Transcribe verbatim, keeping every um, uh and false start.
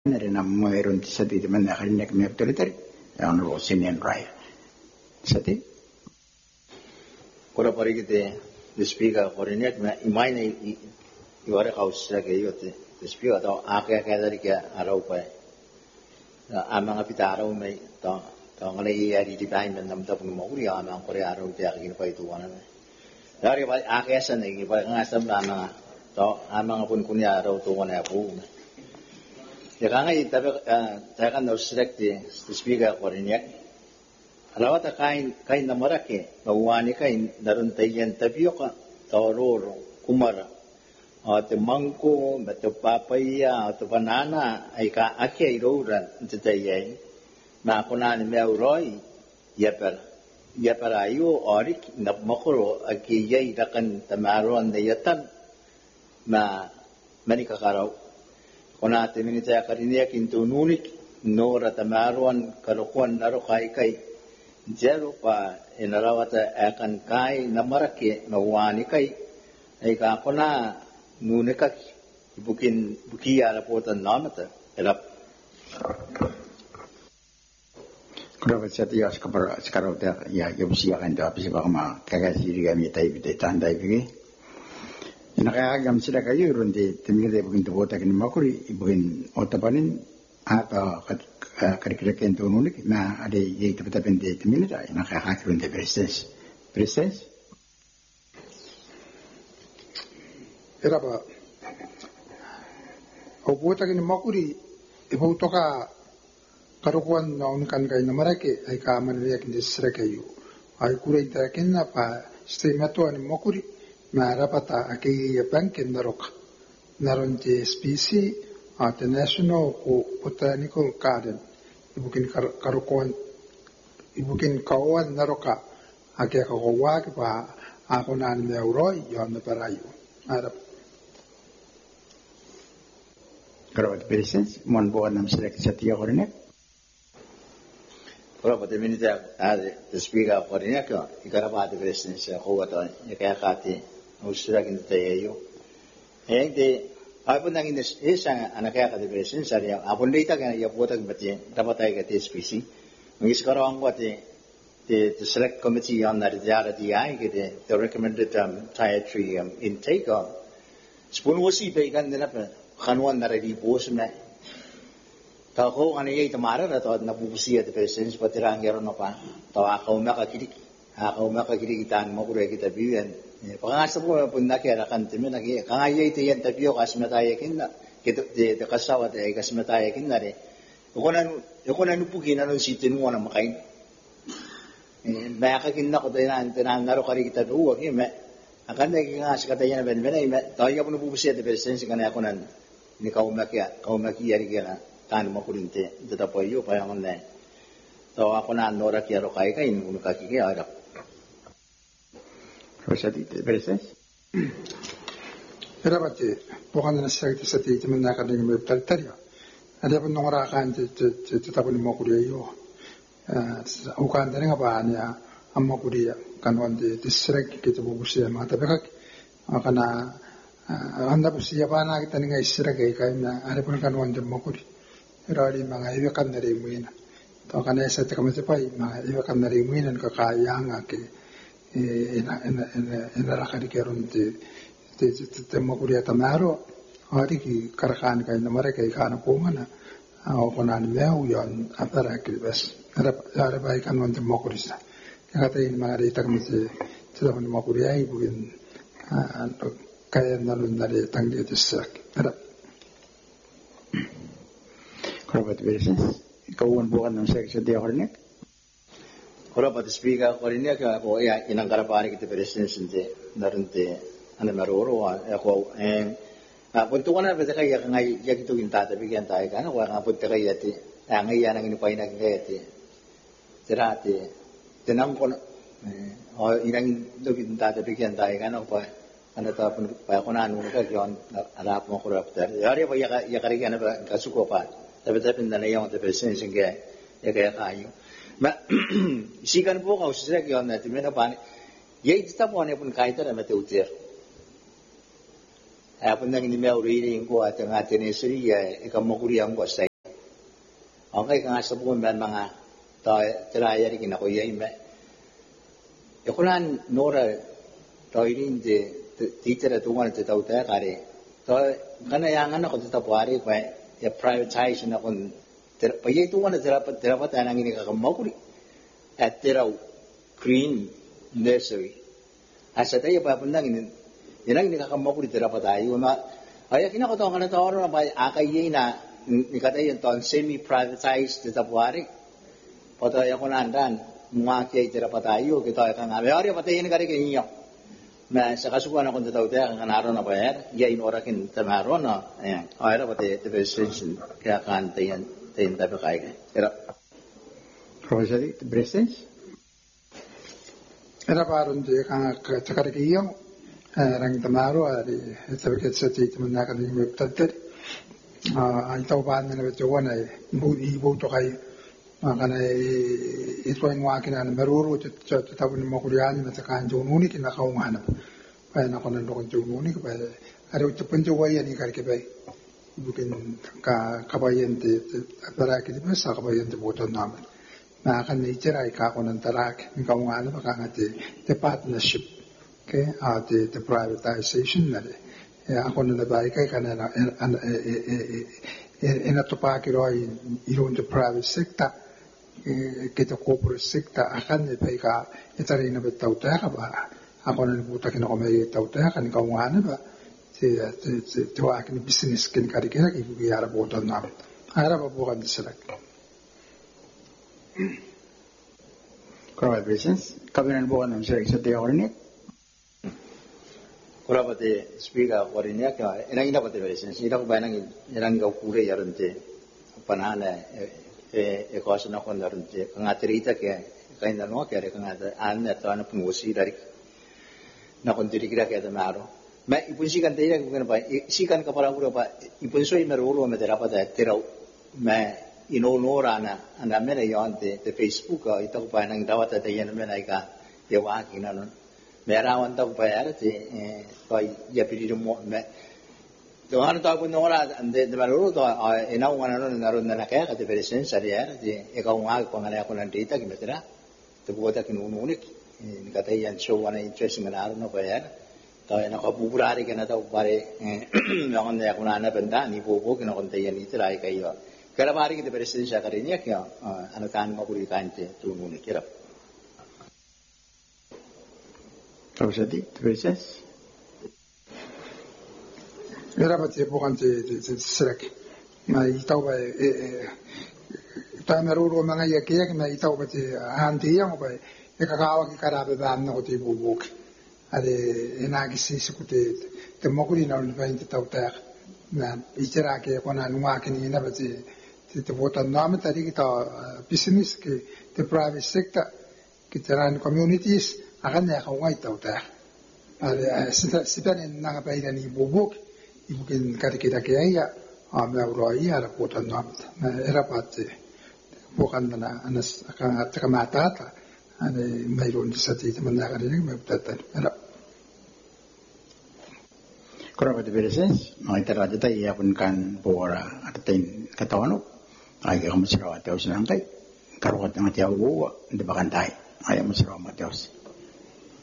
na mayroon sa dito man nakarinig may authority ang Rosinian Raya. Sa ti? Kura pari kite the speaker korinek na imay na iwari kausra kayo te the speaker to ake ake dari kaya araw pa amang apita araw may to to ngalay yari di bahay man namta pung mauri amang kore araw te akin pa ito wana dari pa ake sa nagi pa ngasam na mga to amang pun kunya araw to wana po ya kanga itabe takan no select the speaker korinek alawata kain kain namarake mawani kain darun tayan tapioka tauroro kumara at mangko at papaya at banana ay ka ake iroran tayay na kunan meuroi yapar yapar ayo orik napmakoro akiyay dakan tamaron na yatan na manikakaraw kunate minitaya karinia kintu nunik nora tamaron karukuan naro kai kai Jero pa inarawata akan kai namarake mawani kai ay kakona nunikak ibukin bukia rapotan namata elap Kalau saya tiada sekarang sekarang dah ya kita siakan dah habis bahagia kagasi kami tahu kita tanda ini. Nak agam sila kayu runti tempat dia bukan tu botak ni makuri bukan otapanin atau kira-kira kento nunik na ada yang kita pendek tempat dah nak agak runti presens presens. Era apa? Aku botak ni makuri ibu toka karukuan na unikan kay na marake ay kaaman niya kindi sira kayo ay kuray takin na pa stimato ani makuri marapata aki bankin narok naron ti specie at national ko botanical garden ibukin karukuan ibukin kawan naroka aki kakawag pa ako na ni Euroy yon na parayo arap Kalau presens mon buat nam sila setia kornek Kalau pada minit ada speaker korinya kau ikara pada presiden saya kau kata ya kaya kati usura kita tayo eh de apa nang ini eh saya anak kaya kati presiden saya apa nih tak kan ya buat tak berarti dapat tayo kati spesies mungkin sekarang aku kati the select committee on that data D I kita the recommended um, dietary um, intake of sepuluh wasi bagikan dengan apa kanuan dari bos mana Kalau kani ay tamara na to napupusiya ti presiden pati ranggero no pa to ako makakilik ako makakilik itan mo kure kita biyan pangasa po pun nakira kan timi naki kangay ti yan tapio kasmataya kinna kito ti kasawa ti kasmataya kinna re ukonan ukonan upukin ano si tinuwa na makain baka kinna ko tanan tanan naro kari kita duwa kime akan nagi ngas katanya ben ben ay to ya pun napupusiya ti presiden kana ako nan ni kaumakia kaumakia ri kana kan mo kurinte data po iyo pa yung na so ako na nora kiyaro kay kay nuno kaki kaya ada Rosa di presens era bate bukan na sa sa ti man na kading may taltarya ada pun nora kan ti ti tapon mo kuriyo uh ukan tani nga ba niya amma kuriya kanwan ti district kita bubusiya mata bekak akana anda busiya pa na kita nga isra kay kay na ada pun kanwan ti mo kuriya Rari mga iwakan na rin mo yun. Ito ka na sa takamit pa, mga iwakan na rin mo yun, kakaya nga ke, inaraka di keron ti, ti makuriya tamaro, hari ki karakan kayo na mara kayo kana po nga na, ako po na nimew yun, apara kilibas. Harap ay kanuan ti makurisa. Kakatayin mga rin takamit ti, ti tapon ni makuriya, ibugin, kaya nalun na rin tanggi ti sak. Harap. Kalau buat presens kauan bukan nam sila setia kornek Kalau pada speaker korinya ako ya inang karapani kita presiden sente narente ane maroro ako eh puntukan na beta kaya ngai ya gitu kinta tapi kan tayo kan wa nga punta kaya ti ang iya nang inupay na kaya ti terate tenang ko o inang do kinta tapi kan tayo kan ako ano ta pun pa ko na anu ka yon arap mo ko rapta yari pa ya ya karigan na kasuko pa tapi tapi na yung te presiden singe ya kaya kayo ma isikan po ka usira kaya na ti mena pa ye ita po ne pun kaita na mate utir ay pun nang ni me reading ko at ang atin isri ya ikamokuri ang ko sa Okay ka nga sa buwan ba mga tayo rin kinakuyay me. Yakunan nora tayo rin di titira tungan at tao tayo kari. Tayo kanayangan ako sa tapuari pa ya privatize na kung payay tungan at tirapat tirapat tayo nang inikakamaw ko rin. At tiraw green nursery. Asa tayo papundang yan ang inikakamaw ko rin tirapat tayo. Ay kinakatawa ka na tayo na pa akayay na nikatay yung taon semi-privatized sa tapuari. Patay ako na andan, mga kaya tira pa tayo, kita ay kang amin. Ari, patay yung kari kanyo. Na sa kasukuan akong tataw tayo, kang kanaro na bayar, yain orakin tamaro na, ayan. Ay, patay, the president, kaya kan tayo, tayo tayo kaya. Tira. Professor, the president? Era paron di kang kari kanyo, rang tamaro, ari, sabi sa tito mo na kanyo may pagtatari. Ang tawban na nabetuan ay ibo to kay kana ito ay wakin na maruro at tawon mo kuryani na takan jununi kinakaungan pa na kono ko jununi pa ari ito punjo way ani kar ke bay bukin ka kabayan te para ke di sa kabayan te boto naman na kan nature ay ka kono tarak kaungan pa ka ngati the partnership okay uh, the the privatization na ako na nabahay kay kanana inatupaki ro iron the private sector kita corporate sector akan ne pai ka itari na betaw ta ka ba ako na nabuta kina ko may taw ta kan ka ngana ba si si tuwa kin business kin kari kira ki biara boton na ara ba bukan disalak Correct business kabinan bukan ng sir sa tiyo ni Kura pati speaker ko rin niya, inang ina pati version. Ina ko ba nang inang gaw kure yaron te panahana e e cosa na ko naron te kang atrita ke kain na no kaya kang ata an na to na pungusi dari na kon diri kira kaya maro. Ma ipunsikan te ira ko ba sikan ka para kura ba ipunsoy merulo me tera pata terau ma inonora na ana mena yon te te Facebook ito ko pa nang dawat te yan mena ika yawa kinanon. Merawan tahu bayar ti, kau ya pilih rumah me. Tuhan tahu pun orang ande baru tu, enau mana non narun nana kaya kata presiden saya ti, ekau ngak pengalih aku nanti tak kira, tu buat tak kinu unik, kata yang show mana interest menarun apa bayar, tahu enak aku berari kena tahu bare, yang anda aku nana benda ni buku kena konten yang itu lagi kaya. Kalau hari kita presiden saya karinya kaya, anak kan mau beri kante tu unik kira. Professor, the president? Era pati bukan ti ti selek. Ma itaw ba eh ta meruro mga yakiyak na itaw pati hanti yang ba e kakawa ki karabe ba amna ko ti bubuk. Ade enagisi sukute te mokuri na ulba inte tawta na itira ke kona nuwa kini na pati ti te botan nama tadi kita business ke the private sector kita ran communities akan ya kau ngai tahu tak, ada sebenarnya nak apa ini bubuk, ibu kan kata kita kaya ya, ambil uroi ada potan nama, era pati, bukan mana anas akan akan mata ta, ada mailun di satu itu mana ada yang mengatakan, era. Kalau pada beres, kita raja tu ia pun kan pora ada tin katawan, ayah kamu serawat jauh senang kai, kalau kita mati awal, dia bahkan tai, ayah kamu serawat jauh.